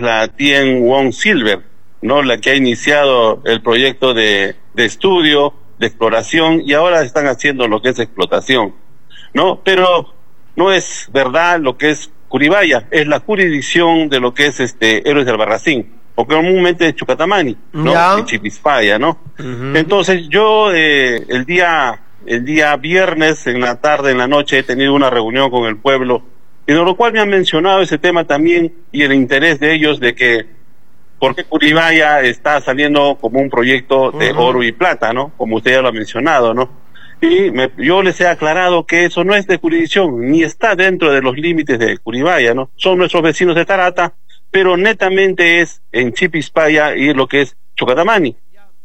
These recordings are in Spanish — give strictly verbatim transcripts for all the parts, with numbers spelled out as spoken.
la Tien Wong Silver, ¿no? La que ha iniciado el proyecto de, de estudio, de exploración, y ahora están haciendo lo que es explotación, ¿no? Pero no es verdad lo que es Curibaya, es la jurisdicción de lo que es este Héroes del Albarracín, o comúnmente es Chucatamani, ¿no? Ya. Y Chipispaya, ¿no? Uh-huh. Entonces yo eh, el día el día viernes en la tarde, en la noche, he tenido una reunión con el pueblo, en lo cual me han mencionado ese tema también y el interés de ellos de que por qué Curibaya está saliendo como un proyecto de uh-huh. oro y plata, ¿no? Como usted ya lo ha mencionado, ¿no? Y me, yo les he aclarado que eso no es de jurisdicción, ni está dentro de los límites de Curibaya, ¿no? Son nuestros vecinos de Tarata, pero netamente es en Chipispaya y lo que es Chucatamani.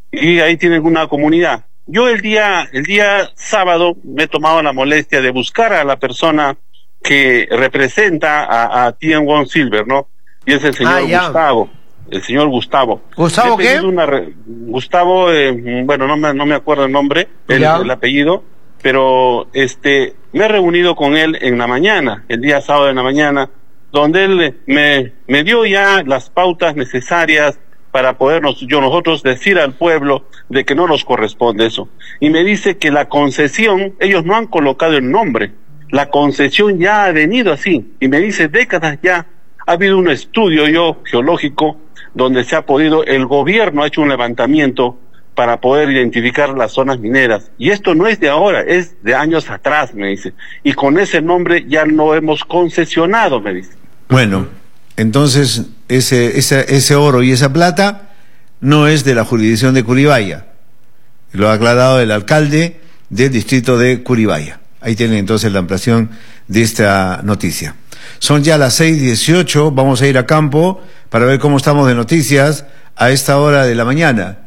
Y ahí tienen una comunidad. Yo el día, el día sábado me he tomado la molestia de buscar a la persona que representa a, a Tien Wong Silver, ¿no? Y es el señor ah, Gustavo. El señor Gustavo. ¿Gustavo qué? Una re... Gustavo, eh, bueno, no me, no me acuerdo el nombre, el, el apellido, pero este, me he reunido con él en la mañana, el día sábado en la mañana, donde él me, me dio ya las pautas necesarias para podernos, yo nosotros decir al pueblo de que no nos corresponde eso. Y me dice que la concesión, ellos no han colocado el nombre, la concesión ya ha venido así, y me dice décadas ya, ha habido un estudio yo geológico donde se ha podido, el gobierno ha hecho un levantamiento para poder identificar las zonas mineras, y esto no es de ahora, es de años atrás, me dice, y con ese nombre ya lo hemos concesionado, me dice. Bueno, entonces ese, ese, ese oro y esa plata no es de la jurisdicción de Curibaya, lo ha aclarado el alcalde del distrito de Curibaya. Ahí tienen entonces la ampliación de esta noticia. Son ya las seis dieciocho, vamos a ir a campo para ver cómo estamos de noticias a esta hora de la mañana.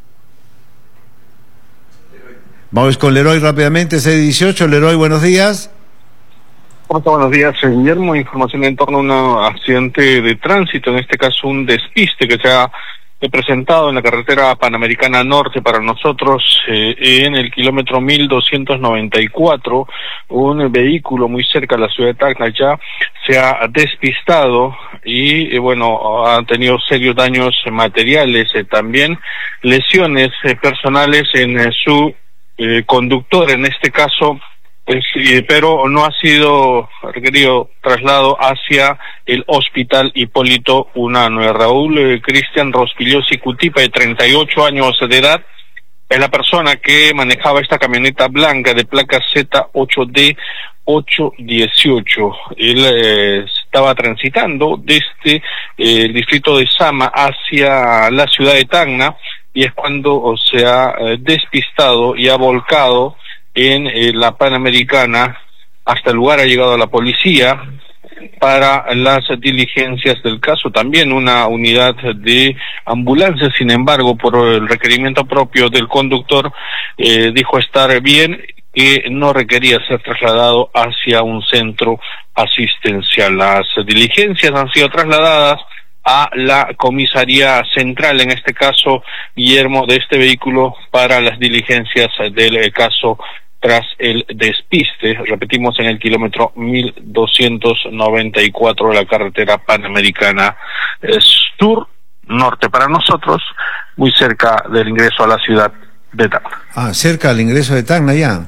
Vamos con Leroy rápidamente, seis dieciocho. Leroy, buenos días. ¿Cómo está? Buenos días, Guillermo. Información en torno a un accidente de tránsito, en este caso un despiste que se ha presentado en la carretera Panamericana Norte para nosotros, eh, en el kilómetro mil doscientos noventa y cuatro, un vehículo muy cerca de la ciudad de Tacna ya se ha despistado y, eh, bueno, han tenido serios daños materiales, eh, también lesiones eh, personales en eh, su eh, conductor, en este caso, Eh, sí, pero no ha sido requerido traslado hacia el hospital Hipólito Unanue. Raúl eh, Cristian Rospigliosi Cutipa, de treinta y ocho años de edad, es la persona que manejaba esta camioneta blanca de placa Z ocho D ocho dieciocho. Él eh, estaba transitando desde eh, el distrito de Sama hacia la ciudad de Tacna, y es cuando se ha eh, despistado y ha volcado en eh, la Panamericana. Hasta el lugar ha llegado la policía para las diligencias del caso, también una unidad de ambulancia. Sin embargo, por el requerimiento propio del conductor, eh, dijo estar bien, que no requería ser trasladado hacia un centro asistencial. Las diligencias han sido trasladadas a la comisaría central, en este caso, Guillermo, de este vehículo, para las diligencias del eh, caso tras el despiste, repetimos, en el kilómetro mil doscientos noventa y cuatro de la carretera Panamericana eh, sur-norte para nosotros, muy cerca del ingreso a la ciudad de Tacna. Ah, cerca del ingreso de Tacna ya.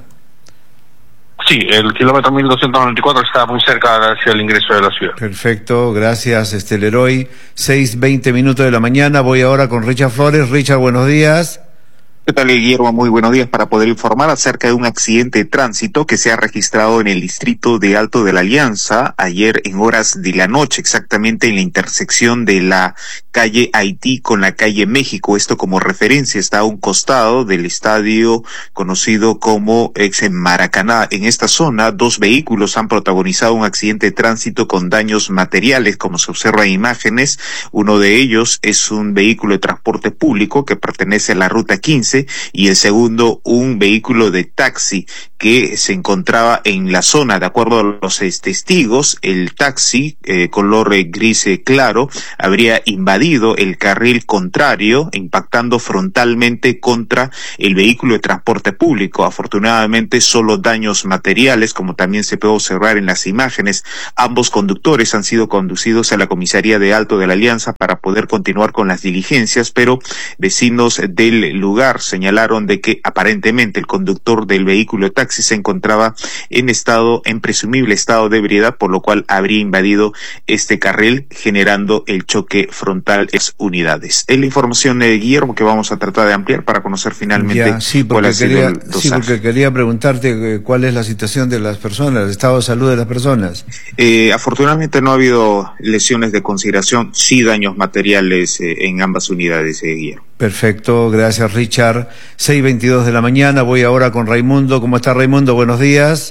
Sí, el kilómetro mil doscientos noventa y cuatro está muy cerca hacia el ingreso de la ciudad. Perfecto, gracias, este Leroy. seis veinte minutos de la mañana, voy ahora con Richard Flores. Richard, buenos días. ¿Qué tal, Guillermo? Muy buenos días. Para poder informar acerca de un accidente de tránsito que se ha registrado en el distrito de Alto de la Alianza ayer en horas de la noche, exactamente en la intersección de la calle Haití con la calle México. Esto como referencia, está a un costado del estadio conocido como ex Maracaná. En esta zona, dos vehículos han protagonizado un accidente de tránsito con daños materiales, como se observa en imágenes. Uno de ellos es un vehículo de transporte público que pertenece a la ruta quince, estadounidense, y el segundo, un vehículo de taxi que se encontraba en la zona. De acuerdo a los testigos, el taxi, eh, color eh, gris eh, claro, habría invadido el carril contrario, impactando frontalmente contra el vehículo de transporte público. Afortunadamente, solo daños materiales, como también se puede observar en las imágenes. Ambos conductores han sido conducidos a la comisaría de Alto de la Alianza para poder continuar con las diligencias, pero vecinos del lugar señalaron de que aparentemente el conductor del vehículo de taxi se encontraba en estado, en presumible estado de ebriedad, por lo cual habría invadido este carril, generando el choque frontal de las unidades. Es la información de Guillermo que vamos a tratar de ampliar para conocer finalmente ya, sí, cuál ha sido quería, el dosaje. Sí, porque quería preguntarte eh, cuál es la situación de las personas, el estado de salud de las personas. Eh, afortunadamente no ha habido lesiones de consideración, sí daños materiales eh, en ambas unidades, eh, Guillermo. Perfecto, gracias Richard. seis veintidós de la mañana, voy ahora con Raimundo. ¿Cómo está Raimundo? Buenos días.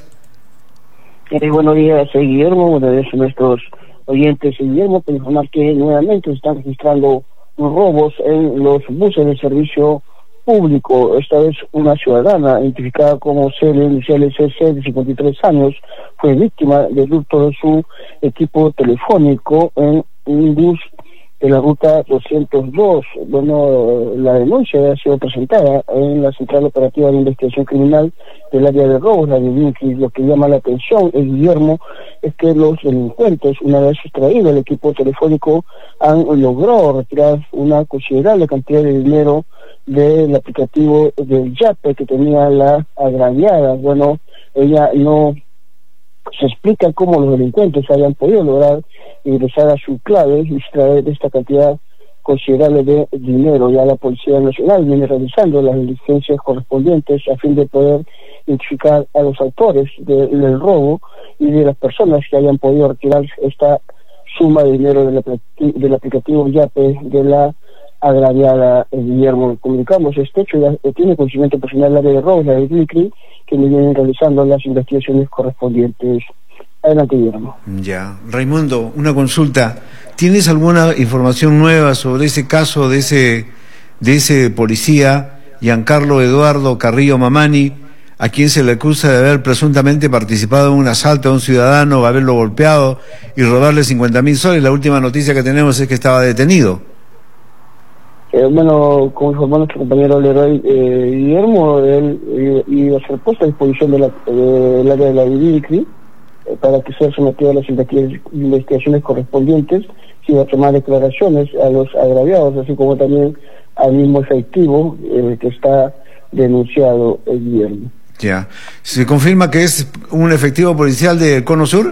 Eh, buenos días, eh, Guillermo. Buenos días a nuestros oyentes. Eh, Guillermo, para informar que nuevamente se están registrando robos en los buses de servicio público. Esta vez una ciudadana identificada como C L iniciales C C de cincuenta y tres años fue víctima del hurto de su equipo telefónico en un bus de la ruta doscientos dos. Bueno, la denuncia ha sido presentada en la Central Operativa de Investigación Criminal del área de robos, la de Vinci. Lo que llama la atención, el Guillermo, es que los delincuentes, una vez sustraído el equipo telefónico, han logrado retirar una considerable cantidad de dinero del aplicativo del Yape que tenía la agraviada. Bueno, ella no se explica cómo los delincuentes hayan podido lograr ingresar a su clave y extraer esta cantidad considerable de dinero. Ya la Policía Nacional viene realizando las diligencias correspondientes a fin de poder identificar a los autores de, del robo y de las personas que hayan podido retirar esta suma de dinero del, del aplicativo Yape de la agraviada. eh, Guillermo, comunicamos este hecho, ya eh, tiene conocimiento personal el área de robos, la de Glicri, que me vienen realizando las investigaciones correspondientes. Adelante, Guillermo. Ya, Raimundo, una consulta. ¿Tienes alguna información nueva sobre ese caso de ese de ese policía, Giancarlo Eduardo Carrillo Mamani, a quien se le acusa de haber presuntamente participado en un asalto a un ciudadano, haberlo golpeado y robarle cincuenta mil soles? La última noticia que tenemos es que estaba detenido. Eh, bueno, como informó nuestro compañero Leroy, eh, Guillermo, él eh, iba a ser puesto a disposición de la, eh, del área de la Vidicri eh, para que sea sometido a las investigaciones correspondientes, se iba a tomar declaraciones a los agraviados, así como también al mismo efectivo eh, que está denunciado, el Guillermo. Ya. ¿Se confirma que es un efectivo policial del Cono Sur?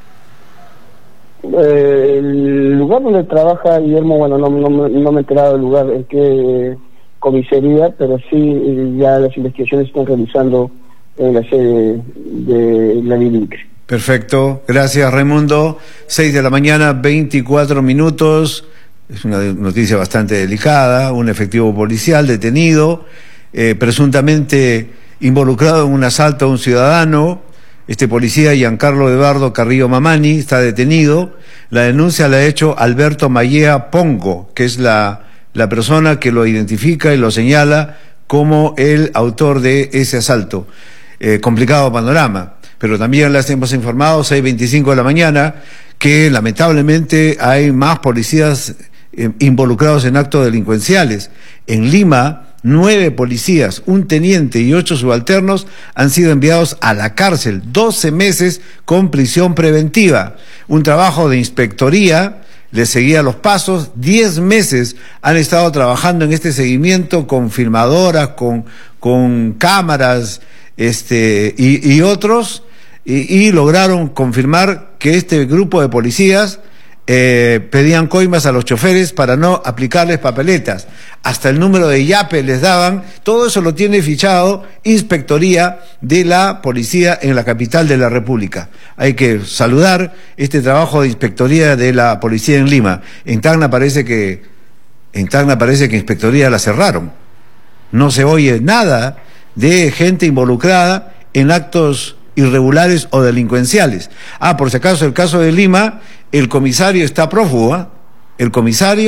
Eh, el lugar donde trabaja Guillermo, bueno, no, no, no me he enterado del lugar en qué comisaría, pero sí eh, ya las investigaciones están realizando en la sede de la Vidicri. Perfecto, gracias Raimundo. seis de la mañana, veinticuatro minutos. Es una noticia bastante delicada. Un efectivo policial detenido, eh, presuntamente involucrado en un asalto a un ciudadano. Este policía, Giancarlo Eduardo Carrillo Mamani, está detenido. La denuncia la ha hecho Alberto Mayea Pongo, que es la, la persona que lo identifica y lo señala como el autor de ese asalto. Eh, complicado panorama. Pero también les hemos informado, seis veinticinco de la mañana, que lamentablemente hay más policías eh, involucrados en actos delincuenciales. En Lima, nueve policías, un teniente y ocho subalternos han sido enviados a la cárcel, doce meses con prisión preventiva. Un trabajo de inspectoría les seguía los pasos, diez meses han estado trabajando en este seguimiento con filmadoras, con, con cámaras este, y, y otros, y, y lograron confirmar que este grupo de policías Eh, pedían coimas a los choferes para no aplicarles papeletas, hasta el número de Yape les daban. Todo eso lo tiene fichado Inspectoría de la Policía en la capital de la República. Hay que saludar este trabajo de Inspectoría de la Policía en Lima. En Tacna parece que en Tacna parece que Inspectoría la cerraron. No se oye nada de gente involucrada en actos irregulares o delincuenciales. Ah, por si acaso, el caso de Lima, el comisario está prófugo, ¿eh? El comisario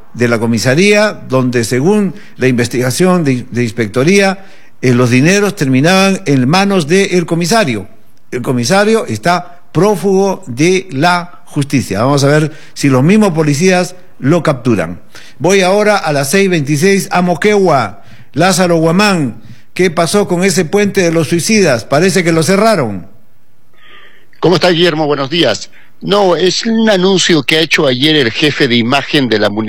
de la comisaría, donde según la investigación de, de inspectoría, eh, los dineros terminaban en manos del comisario. El comisario está prófugo de la justicia. Vamos a ver si los mismos policías lo capturan. Voy ahora a las seis veintiséis a Moquegua. Lázaro Guamán, ¿qué pasó con ese puente de los suicidas? Parece que lo cerraron. ¿Cómo está, Guillermo? Buenos días. No, es un anuncio que ha hecho ayer el jefe de imagen de la municipalidad